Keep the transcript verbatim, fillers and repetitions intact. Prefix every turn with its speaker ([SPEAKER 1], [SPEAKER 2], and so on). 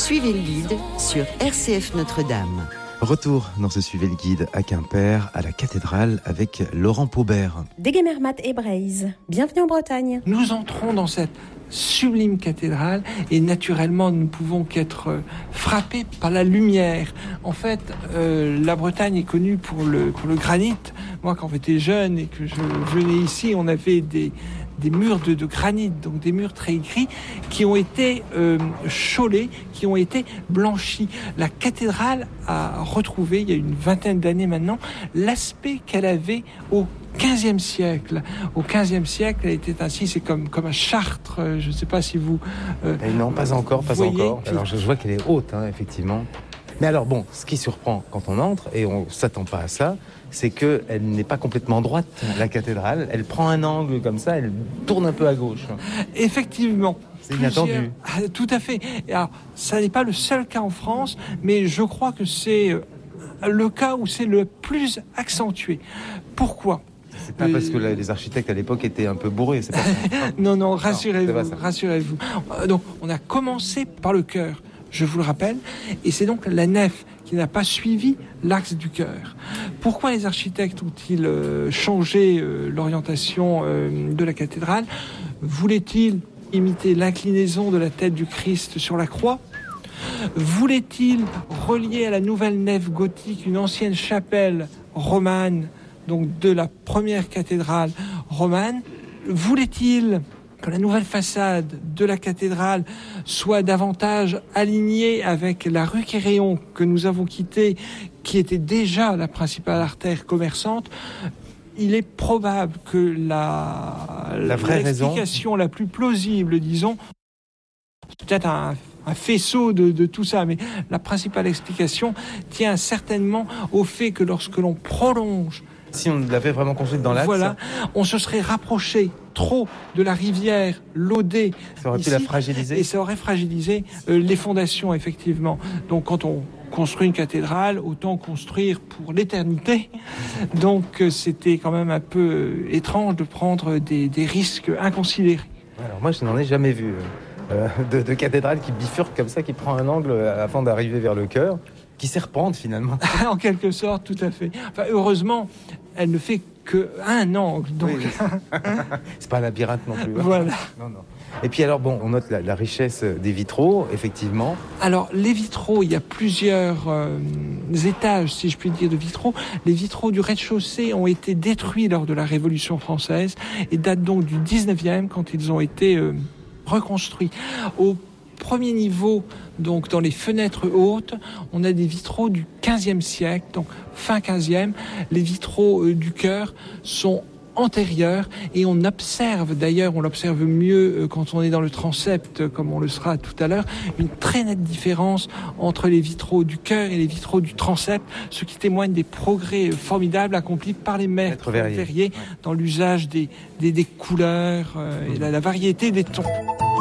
[SPEAKER 1] Suivez le guide sur R C F Notre-Dame.
[SPEAKER 2] Retour dans ce Suivez le guide à Quimper, à la cathédrale, avec Laurent Paubert.
[SPEAKER 3] Degemermat et Breise, bienvenue en Bretagne.
[SPEAKER 4] Nous entrons dans cette sublime cathédrale et naturellement nous ne pouvons qu'être frappés par la lumière. En fait, euh, la Bretagne est connue pour le, pour le granit. Moi, quand j'étais jeune et que je venais ici, on avait des... des murs de, de granit, donc des murs très gris, qui ont été euh, chaulés, qui ont été blanchis. La cathédrale a retrouvé, il y a une vingtaine d'années maintenant, l'aspect qu'elle avait au quinzième siècle. Au quinzième siècle, elle était ainsi, c'est comme, comme à Chartres, je ne sais pas si vous...
[SPEAKER 2] Euh, non, pas encore, pas
[SPEAKER 4] voyez,
[SPEAKER 2] encore. Alors je, je vois qu'elle est haute, hein, effectivement. Mais alors bon, ce qui surprend quand on entre, et on ne s'attend pas à ça, c'est qu'elle n'est pas complètement droite, la cathédrale. Elle prend un angle comme ça, elle tourne un peu à gauche.
[SPEAKER 4] Effectivement.
[SPEAKER 2] C'est inattendu.
[SPEAKER 4] Ah, tout à fait. Alors, ça n'est pas le seul cas en France, mais je crois que c'est le cas où c'est le plus accentué. Pourquoi ?
[SPEAKER 2] C'est pas parce que les architectes à l'époque étaient un peu bourrés, c'est pas ça.
[SPEAKER 4] Non, non, rassurez-vous, rassurez-vous. Donc, on a commencé par le chœur, je vous le rappelle, et c'est donc la nef qui n'a pas suivi l'axe du chœur. Pourquoi les architectes ont-ils euh, changé euh, l'orientation euh, de la cathédrale ? Voulaient-ils imiter l'inclinaison de la tête du Christ sur la croix ? Voulaient-ils relier à la nouvelle nef gothique une ancienne chapelle romane, donc de la première cathédrale romane ? Voulaient-ils que la nouvelle façade de la cathédrale soit davantage alignée avec la rue Quéréon que nous avons quittée, qui était déjà la principale artère commerçante? Il est probable que la,
[SPEAKER 2] la vraie
[SPEAKER 4] l'explication
[SPEAKER 2] raison...
[SPEAKER 4] la plus plausible, disons, c'est peut-être un, un faisceau de, de tout ça, mais la principale explication tient certainement au fait que lorsque l'on prolonge,
[SPEAKER 2] si on l'avait vraiment construite dans l'axe,
[SPEAKER 4] voilà, on se serait rapproché trop de la rivière Laudet.
[SPEAKER 2] Ça aurait
[SPEAKER 4] ici,
[SPEAKER 2] pu la fragiliser.
[SPEAKER 4] Et ça aurait fragilisé euh, les fondations, effectivement. Donc, quand on construit une cathédrale, autant construire pour l'éternité. Donc, euh, c'était quand même un peu euh, étrange de prendre des, des risques inconsidérés.
[SPEAKER 2] Alors, moi, je n'en ai jamais vu euh, de, de cathédrale qui bifurque comme ça, qui prend un angle avant d'arriver vers le chœur, qui serpente finalement.
[SPEAKER 4] En quelque sorte, tout à fait. Enfin, heureusement, elle ne fait qu'un angle. Donc...
[SPEAKER 2] Oui, c'est pas un labyrinthe non plus. Hein.
[SPEAKER 4] Voilà.
[SPEAKER 2] Non, non. Et puis alors, bon, on note la, la richesse des vitraux, effectivement.
[SPEAKER 4] Alors, les vitraux, il y a plusieurs euh, étages, si je puis dire, de vitraux. Les vitraux du rez-de-chaussée ont été détruits lors de la Révolution française et datent donc du dix-neuvième, quand ils ont été euh, reconstruits. Au premier niveau, donc dans les fenêtres hautes, on a des vitraux du quinzième siècle, donc fin quinzième. Les vitraux euh, du chœur sont antérieurs et on observe, d'ailleurs on l'observe mieux euh, quand on est dans le transept, euh, comme on le sera tout à l'heure, une très nette différence entre les vitraux du chœur et les vitraux du transept, ce qui témoigne des progrès euh, formidables accomplis par les maîtres verriers ouais. dans l'usage des, des, des couleurs euh, et la, la variété des tons.